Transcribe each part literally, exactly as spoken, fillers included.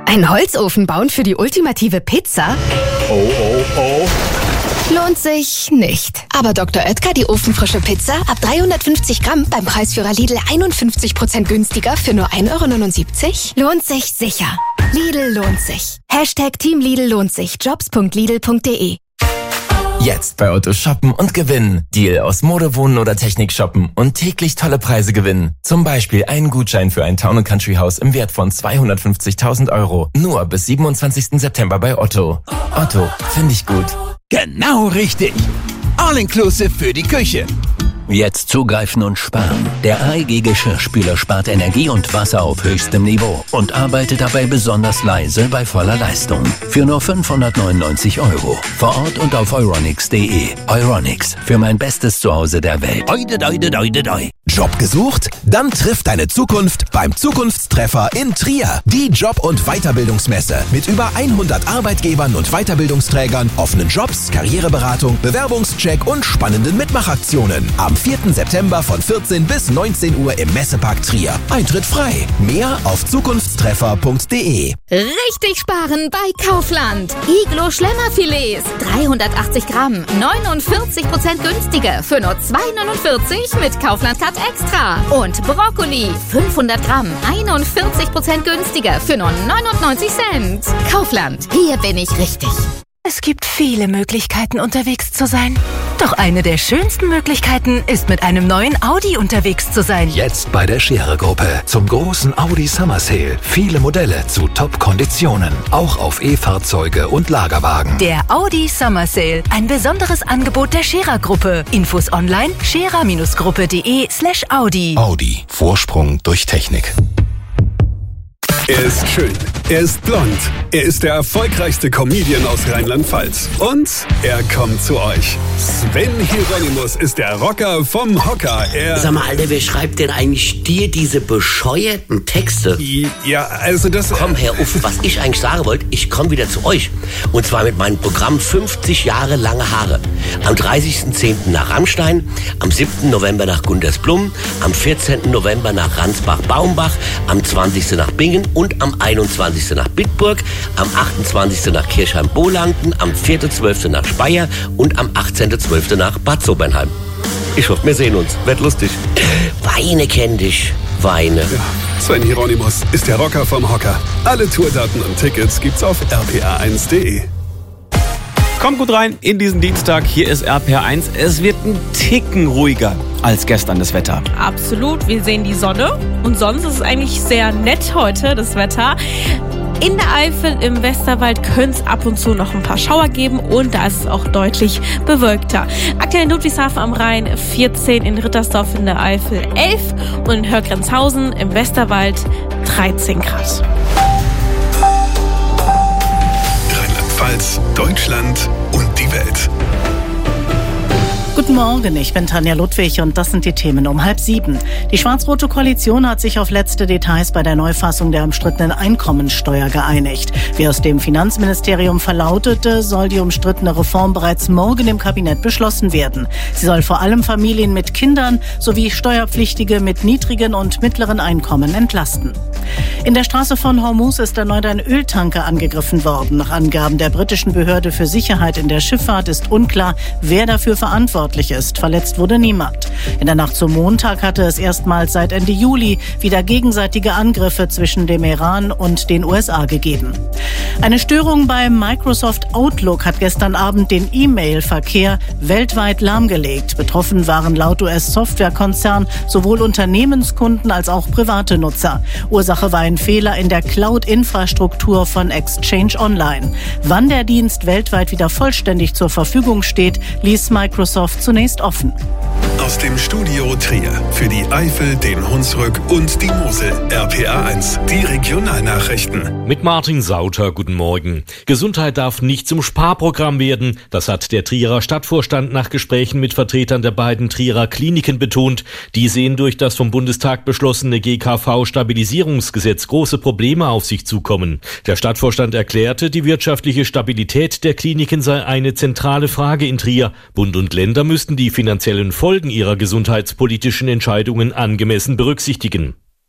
Einen Holzofen bauen für die ultimative Pizza? Oh, oh, oh. Lohnt sich nicht. Aber Doktor Oetker, die ofenfrische Pizza, ab dreihundertfünfzig Gramm beim Preisführer Lidl einundfünfzig Prozent günstiger für nur ein Euro neunundsiebzig? Lohnt sich sicher. Lidl lohnt sich. Hashtag Team Lidl lohnt sich. jobs punkt lidl punkt de. Jetzt bei Otto shoppen und gewinnen. Deal aus Mode, Wohnen oder Technik shoppen und täglich tolle Preise gewinnen. Zum Beispiel einen Gutschein für ein Town and Country Haus im Wert von zweihundertfünfzigtausend Euro. Nur bis siebenundzwanzigsten September bei Otto. Otto, finde ich gut. Genau richtig. All-inclusive für die Küche. Jetzt zugreifen und sparen. Der A E G Geschirrspüler spart Energie und Wasser auf höchstem Niveau und arbeitet dabei besonders leise bei voller Leistung. Für nur fünfhundertneunundneunzig Euro. Vor Ort und auf euronics punkt de. Euronics, für mein bestes Zuhause der Welt. Oide, oide, oide, oide. Job gesucht? Dann trifft deine Zukunft beim Zukunftstreffer in Trier. Die Job- und Weiterbildungsmesse mit über hundert Arbeitgebern und Weiterbildungsträgern, offenen Jobs, Karriereberatung, Bewerbungscheck und spannenden Mitmachaktionen. Am vierten September von vierzehn bis neunzehn Uhr im Messepark Trier. Eintritt frei. Mehr auf zukunftstreffer punkt de. Richtig sparen bei Kaufland. Iglo Schlemmerfilets, dreihundertachtzig Gramm, neunundvierzig Prozent günstiger für nur zwei neunundvierzig mit Kaufland Cut Extra. Und Brokkoli, fünfhundert Gramm, einundvierzig Prozent günstiger für nur neunundneunzig Cent. Kaufland, hier bin ich richtig. Es gibt viele Möglichkeiten, unterwegs zu sein. Doch eine der schönsten Möglichkeiten ist, mit einem neuen Audi unterwegs zu sein. Jetzt bei der Scherer-Gruppe zum großen Audi Summer Sale. Viele Modelle zu Top-Konditionen. Auch auf E-Fahrzeuge und Lagerwagen. Der Audi Summer Sale. Ein besonderes Angebot der Scherer-Gruppe. Infos online scherer-gruppe.de slash Audi. Audi. Vorsprung durch Technik. Er ist schön, er ist blond, er ist der erfolgreichste Comedian aus Rheinland-Pfalz. Und er kommt zu euch. Sven Hieronymus ist der Rocker vom Hocker. Er Sag mal, Alter, wer schreibt denn eigentlich dir diese bescheuerten Texte? Ja, also das... Komm, Herr Uff, was ich eigentlich sagen wollte, ich komme wieder zu euch. Und zwar mit meinem Programm fünfzig Jahre lange Haare. Am dreißigsten zehnten nach Rammstein, am siebten November nach Gundersblum, am vierzehnten November nach Ransbach-Baumbach, am zwanzigsten nach Bingen und am einundzwanzigsten nach Bitburg, am achtundzwanzigsten nach Kirchheim-Bohlanden, am vierten zwölften nach Speyer und am achtzehnten zwölften nach Bad Sobernheim. Ich hoffe, wir sehen uns. Wird lustig. Weine kenn dich. Weine. Ja, Sven Hieronymus ist der Rocker vom Hocker. Alle Tourdaten und Tickets gibt's auf r p r eins punkt de. Kommt gut rein in diesen Dienstag. Hier ist R P R eins. Es wird ein Ticken ruhiger als gestern das Wetter. Absolut. Wir sehen die Sonne und sonst ist es eigentlich sehr nett heute, das Wetter. In der Eifel, im Westerwald könnte es ab und zu noch ein paar Schauer geben und da ist es auch deutlich bewölkter. Aktuell in Ludwigshafen am Rhein vierzehn, in Rittersdorf in der Eifel elf und in Hörgrenzhausen im Westerwald dreizehn Grad. Rheinland-Pfalz, Deutschland und die Welt. Guten Morgen, ich bin Tanja Ludwig und das sind die Themen um halb sieben. Die schwarz-rote Koalition hat sich auf letzte Details bei der Neufassung der umstrittenen Einkommensteuer geeinigt. Wie aus dem Finanzministerium verlautete, soll die umstrittene Reform bereits morgen im Kabinett beschlossen werden. Sie soll vor allem Familien mit Kindern sowie Steuerpflichtige mit niedrigen und mittleren Einkommen entlasten. In der Straße von Hormuz ist erneut ein Öltanker angegriffen worden. Nach Angaben der britischen Behörde für Sicherheit in der Schifffahrt ist unklar, wer dafür verantwortlich ist. Verletzt wurde niemand. In der Nacht zum Montag hatte es erstmals seit Ende Juli wieder gegenseitige Angriffe zwischen dem Iran und den U S A gegeben. Eine Störung beim Microsoft Outlook hat gestern Abend den E-Mail-Verkehr weltweit lahmgelegt. Betroffen waren laut U S-Softwarekonzern sowohl Unternehmenskunden als auch private Nutzer. Ursache war ein Fehler in der Cloud-Infrastruktur von Exchange Online. Wann der Dienst weltweit wieder vollständig zur Verfügung steht, ließ Microsoft zunächst offen. Aus dem Studio Trier für die Eifel, den Hunsrück und die Mosel. R P R eins, die Regionalnachrichten. Mit Martin Sauter, guten Morgen. Gesundheit darf nicht zum Sparprogramm werden. Das hat der Trierer Stadtvorstand nach Gesprächen mit Vertretern der beiden Trierer Kliniken betont. Die sehen durch das vom Bundestag beschlossene G K V-Stabilisierungsgesetz große Probleme auf sich zukommen. Der Stadtvorstand erklärte, die wirtschaftliche Stabilität der Kliniken sei eine zentrale Frage in Trier. Bund und Länder müssten die finanziellen Folgen ihrer gesundheitspolitischen Entscheidungen angemessen berücksichtigen.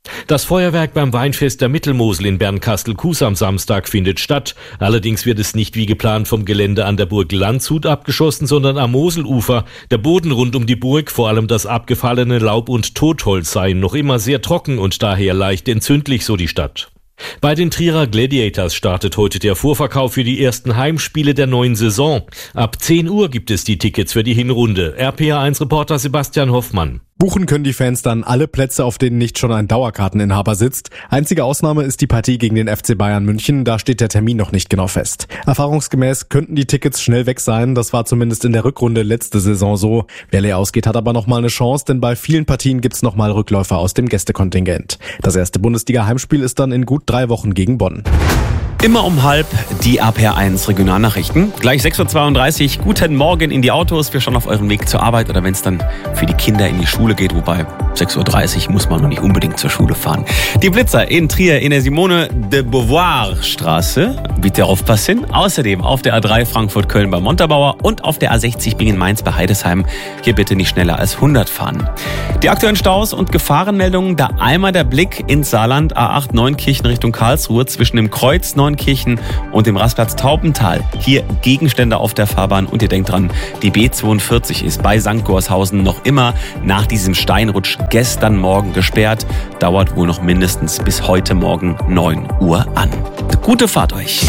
Das Feuerwerk beim Weinfest der Mittelmosel in Bernkastel-Kues am Samstag findet statt. Allerdings wird es nicht wie geplant vom Gelände an der Burg Landshut abgeschossen, sondern am Moselufer. Der Boden rund um die Burg, vor allem das abgefallene Laub und Totholz, seien noch immer sehr trocken und daher leicht entzündlich, so die Stadt. Bei den Trierer Gladiators startet heute der Vorverkauf für die ersten Heimspiele der neuen Saison. Ab zehn Uhr gibt es die Tickets für die Hinrunde. R P R eins Reporter Sebastian Hoffmann. Buchen können die Fans dann alle Plätze, auf denen nicht schon ein Dauerkarteninhaber sitzt. Einzige Ausnahme ist die Partie gegen den F C Bayern München, da steht der Termin noch nicht genau fest. Erfahrungsgemäß könnten die Tickets schnell weg sein, das war zumindest in der Rückrunde letzte Saison so. Wer leer ausgeht, hat aber nochmal eine Chance, denn bei vielen Partien gibt's nochmal Rückläufer aus dem Gästekontingent. Das erste Bundesliga-Heimspiel ist dann in gut drei Wochen gegen Bonn. Immer um halb die R P R eins Regionalnachrichten. Gleich sechs Uhr zweiunddreißig. Guten Morgen in die Autos. Wir schon auf eurem Weg zur Arbeit oder wenn es dann für die Kinder in die Schule geht. Wobei sechs Uhr dreißig muss man noch nicht unbedingt zur Schule fahren. Die Blitzer in Trier in der Simone de Beauvoir Straße. Bitte aufpassen. Außerdem auf der A drei Frankfurt-Köln bei Montabaur und auf der A sechzig Bingen-Mainz bei Heidesheim. Hier bitte nicht schneller als hundert fahren. Die aktuellen Staus und Gefahrenmeldungen. Da einmal der Blick ins Saarland. A acht Neunkirchen Richtung Karlsruhe zwischen dem Kreuz Neunkirchen und dem Rastplatz Taubental. Hier Gegenstände auf der Fahrbahn und ihr denkt dran, die B zweiundvierzig ist bei Sankt Gorshausen noch immer nach diesem Steinrutsch gestern Morgen gesperrt. Dauert wohl noch mindestens bis heute Morgen neun Uhr an. Gute Fahrt euch.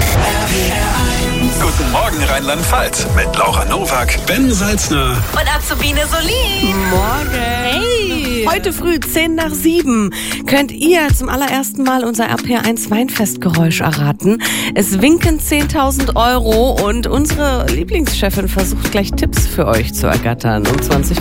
Guten Morgen Rheinland-Pfalz mit Laura Nowak, Ben Salzner und Azubine Solin. Morgen. Hey. Heute früh, zehn nach sieben, könnt ihr zum allerersten Mal unser R P R eins Weinfestgeräusch erraten. Es winken zehntausend Euro und unsere Lieblingschefin versucht gleich Tipps für euch zu ergattern. Um zwanzig